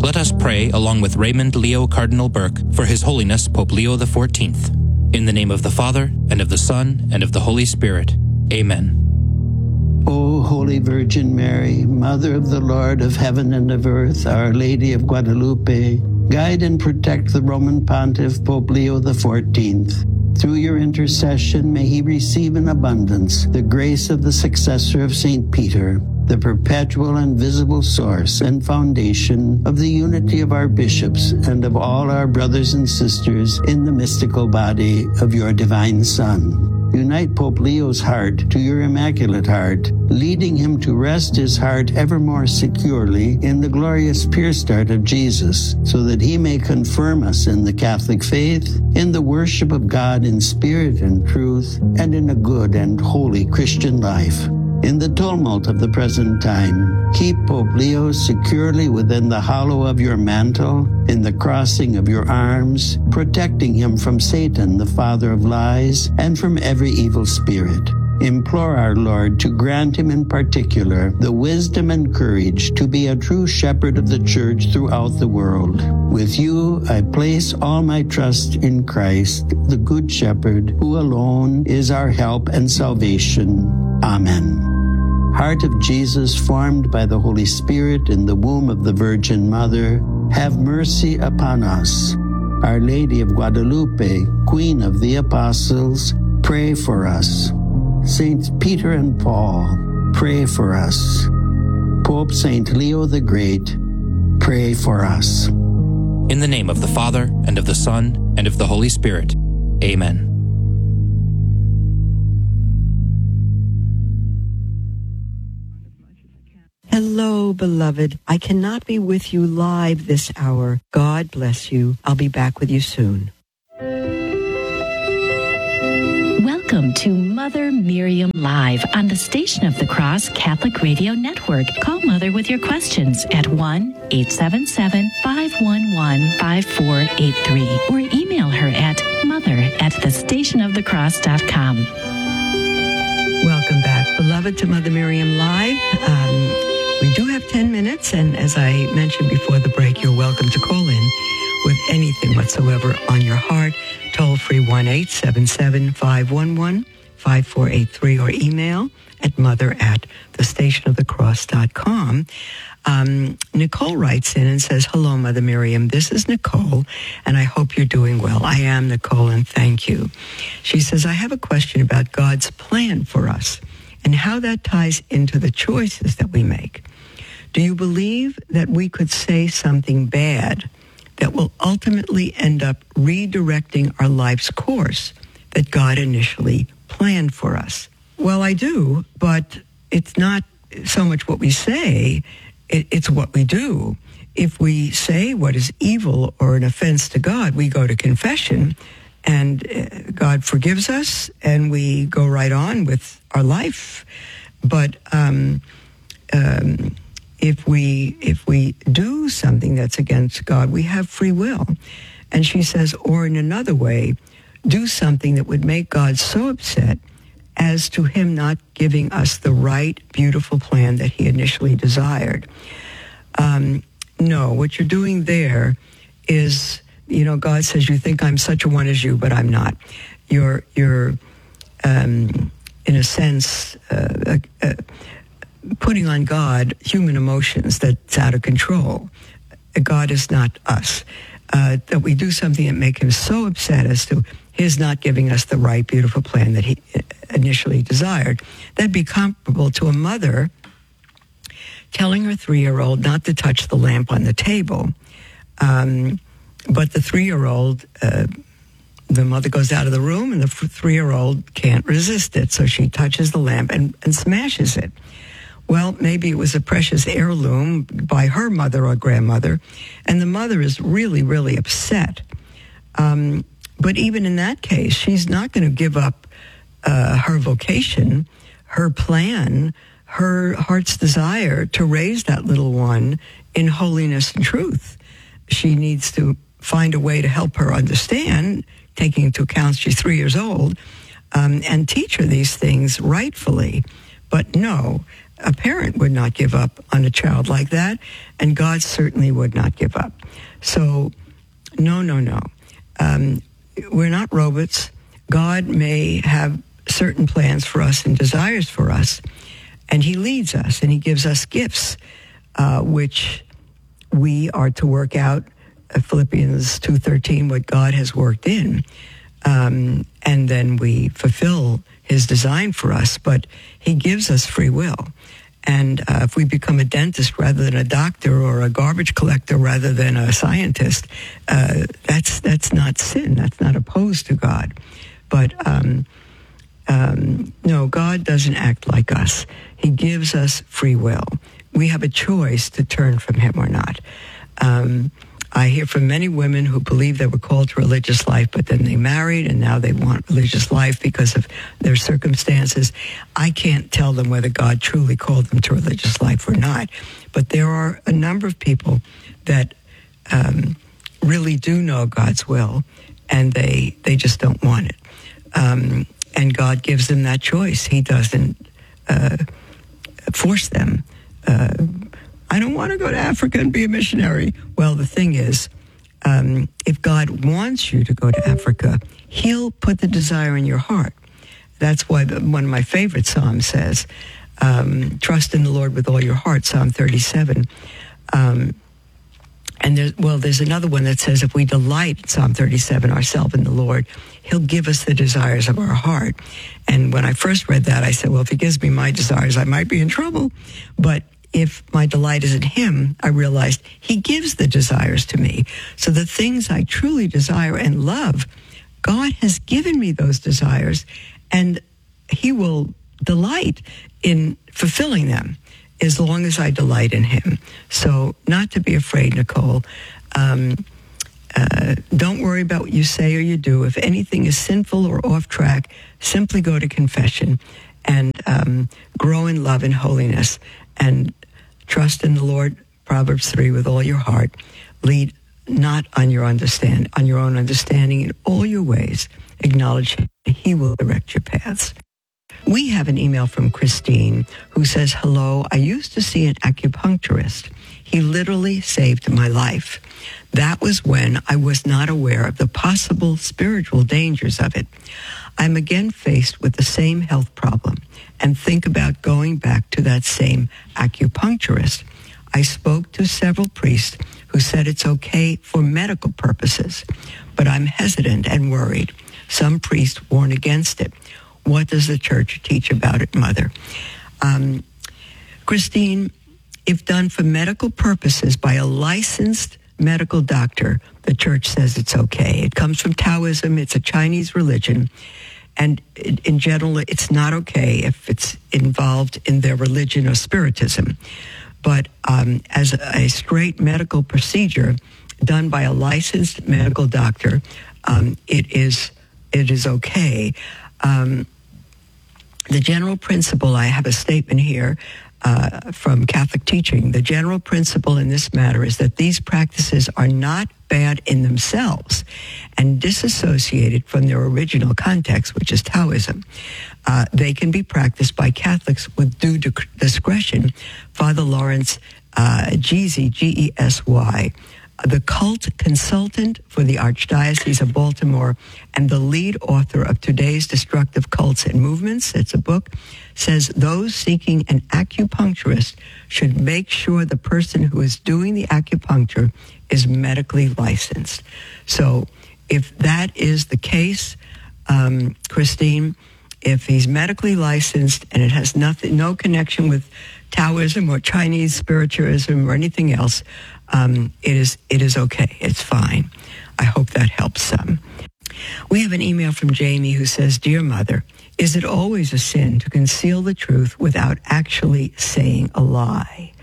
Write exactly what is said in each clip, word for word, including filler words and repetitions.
Let us pray along with Raymond Leo Cardinal Burke for His Holiness Pope Leo the fourteenth. In the name of the Father, and of the Son, and of the Holy Spirit. Amen. O Holy Virgin Mary, Mother of the Lord of heaven and of earth, Our Lady of Guadalupe, guide and protect the Roman Pontiff Pope Leo the fourteenth. Through your intercession, may he receive in abundance the grace of the successor of Saint Peter, the perpetual and visible source and foundation of the unity of our bishops and of all our brothers and sisters in the mystical body of your divine Son. Unite Pope Leo's heart to your Immaculate Heart, leading him to rest his heart ever more securely in the glorious pure start of Jesus, so that he may confirm us in the Catholic faith, in the worship of God in spirit and truth, and in a good and holy Christian life. In the tumult of the present time, keep Pope Leo securely within the hollow of your mantle, in the crossing of your arms, protecting him from Satan, the father of lies, and from every evil spirit. Implore our Lord to grant him in particular the wisdom and courage to be a true shepherd of the Church throughout the world. With you, I place all my trust in Christ, the Good Shepherd, who alone is our help and salvation. Amen. Heart of Jesus, formed by the Holy Spirit in the womb of the Virgin Mother, have mercy upon us. Our Lady of Guadalupe, Queen of the Apostles, pray for us. Saints Peter and Paul, pray for us. Pope Saint Leo the Great, pray for us. In the name of the Father, and of the Son, and of the Holy Spirit. Amen. Hello, beloved. I cannot be with you live this hour. God bless you. I'll be back with you soon. Welcome to Mother Miriam Live on the Station of the Cross Catholic Radio Network. Call Mother with your questions at one eight seven seven, five one one, five four eight three or email her at mother at the station of the cross dot com. Welcome back, beloved, to Mother Miriam Live. Um, we do have ten minutes, and as I mentioned before the break, you're welcome to call in with anything whatsoever on your heart. Toll free one eight seven seven, five one one, five four eight three or email at mother at the station of the cross dot com. Um, Nicole writes in and says, hello, Mother Miriam. This is Nicole, and I hope you're doing well. I am, Nicole, and thank you. She says, I have a question about God's plan for us and how that ties into the choices that we make. Do you believe that we could say something bad that will ultimately end up redirecting our life's course that God initially planned for us? Well, I do, but it's not so much what we say, it, it's what we do. If we say what is evil or an offense to God, we go to confession, and uh, God forgives us, and we go right on with our life. But um, um, if we if we do something that's against God, we have free will. And she says, or in another way, do something that would make God so upset as to him not giving us the right, beautiful plan that he initially desired. Um, no, what you're doing there is, you know, God says, you think I'm such a one as you, but I'm not. You're, you're um, in a sense, uh, uh, putting on God human emotions that's out of control. God is not us. Uh, that we do something that make him so upset as to his not giving us the right, beautiful plan that he initially desired. That'd be comparable to a mother telling her three-year-old not to touch the lamp on the table. Um, but the three-year-old, uh, the mother goes out of the room, and the three-year-old can't resist it, so she touches the lamp and, and smashes it. Well, maybe it was a precious heirloom by her mother or grandmother, and the mother is really, really upset. Um, but even in that case, she's not going to give up uh, her vocation, her plan, her heart's desire to raise that little one in holiness and truth. She needs to find a way to help her understand, taking into account she's three years old, um, and teach her these things rightfully. But no, a parent would not give up on a child like that, and God certainly would not give up. So, no, no, no. Um, we're not robots. God may have certain plans for us and desires for us, and he leads us, and he gives us gifts, uh, which we are to work out, uh, Philippians two thirteen, what God has worked in, um, and then we fulfill his design for us, but he gives us free will. And uh, if we become a dentist rather than a doctor, or a garbage collector rather than a scientist, uh, that's that's not sin. That's not opposed to God. But um, um, no, God doesn't act like us. He gives us free will. We have a choice to turn from him or not. Um, I hear from many women who believe they were called to religious life, but then they married and now they want religious life because of their circumstances. I can't tell them whether God truly called them to religious life or not. But there are a number of people that um, really do know God's will, and they, they just don't want it. Um, and God gives them that choice. He doesn't uh, force them. Uh, I don't want to go to Africa and be a missionary. Well, the thing is, um, if God wants you to go to Africa, he'll put the desire in your heart. That's why the, one of my favorite Psalms says, um, trust in the Lord with all your heart, Psalm thirty-seven. Um, and there's, well, there's another one that says, if we delight, Psalm thirty-seven, ourselves in the Lord, he'll give us the desires of our heart. And when I first read that, I said, well, if he gives me my desires, I might be in trouble. But if my delight is in him, I realized he gives the desires to me. So the things I truly desire and love, God has given me those desires, and he will delight in fulfilling them as long as I delight in him. So not to be afraid, Nicole. Um, uh, don't worry about what you say or you do. If anything is sinful or off track, simply go to confession and um, grow in love and holiness, and trust in the Lord, Proverbs three, with all your heart. Lead not on your understand, on your own understanding. In all your ways, acknowledge him. He will direct your paths. We have an email from Christine who says, hello, I used to see an acupuncturist. He literally saved my life. That was when I was not aware of the possible spiritual dangers of it. I'm again faced with the same health problem and think about going back to that same acupuncturist. I spoke to several priests who said it's okay for medical purposes, but I'm hesitant and worried. Some priests warn against it. What does the church teach about it, Mother? Um, Christine, if done for medical purposes by a licensed medical doctor, the church says it's okay. It comes from Taoism. It's a Chinese religion. And in general, it's not okay if it's involved in their religion or spiritism. But um, as a straight medical procedure done by a licensed medical doctor, um, it is it is okay. Um, the general principle, I have a statement here uh, from Catholic teaching. The general principle in this matter is that these practices are not bad in themselves and disassociated from their original context, which is Taoism. Uh, they can be practiced by Catholics with due discretion. Father Lawrence uh, Gesey, G E S Y, the cult consultant for the Archdiocese of Baltimore and the lead author of Today's Destructive Cults and Movements, it's a book, says those seeking an acupuncturist should make sure the person who is doing the acupuncture is medically licensed. So if that is the case, um, Christine, if he's medically licensed and it has nothing, no connection with Taoism or Chinese spiritualism or anything else, um, it is it is okay. It's fine. I hope that helps some. We have an email from Jamie who says, Dear Mother, is it always a sin to conceal the truth without actually saying a lie?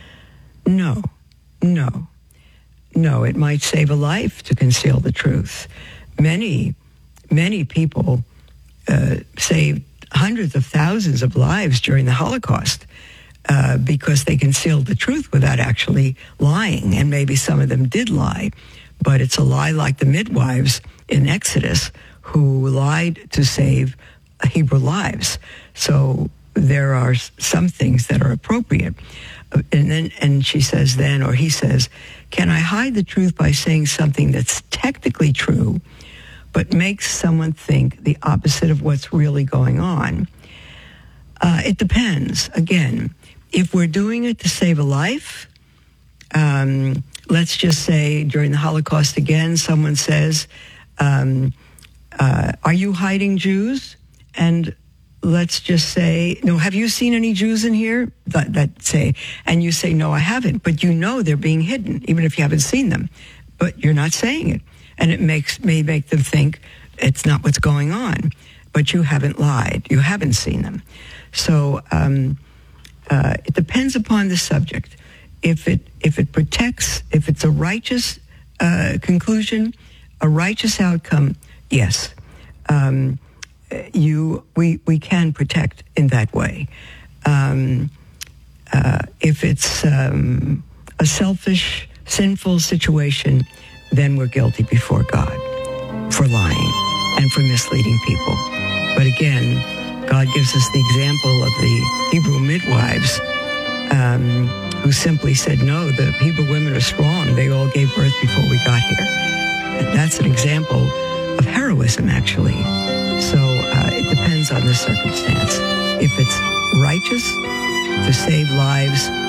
No, no, no. It might save a life to conceal the truth. Many, many people uh, saved hundreds of thousands of lives during the Holocaust uh, because they concealed the truth without actually lying. And maybe some of them did lie, but it's a lie like the midwives in Exodus who lied to save Hebrew lives. So there are some things that are appropriate. And then, and she says then, or he says, can I hide the truth by saying something that's technically true, but makes someone think the opposite of what's really going on? Uh, it depends. Again, if we're doing it to save a life, um, let's just say during the Holocaust again, someone says, um, uh, are you hiding Jews? And let's just say, no, have you seen any Jews in here? That, that say, and you say, no, I haven't, but you know they're being hidden, even if you haven't seen them, but you're not saying it. And it makes may make them think it's not what's going on, but you haven't lied. You haven't seen them. So um, uh, it depends upon the subject. If it if it protects, if it's a righteous uh, conclusion, a righteous outcome, yes, um, you we we can protect in that way. Um, uh, if it's um, a selfish, sinful situation, then we're guilty before God for lying and for misleading people. But again, God gives us the example of the Hebrew midwives um, who simply said, no, the Hebrew women are strong. They all gave birth before we got here. And that's an example of heroism, actually. So uh, it depends on the circumstance. If it's righteous to save lives,